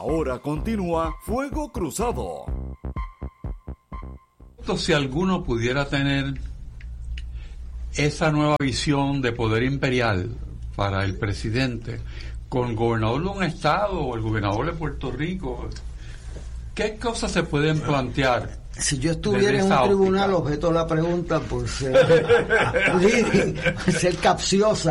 Ahora continúa Fuego Cruzado. Si alguno pudiera tener esa nueva visión de poder imperial para el presidente, con el gobernador de un estado o el gobernador de Puerto Rico, ¿qué cosas se pueden plantear? Si yo estuviera en un tribunal, objeto la pregunta por ser capciosa.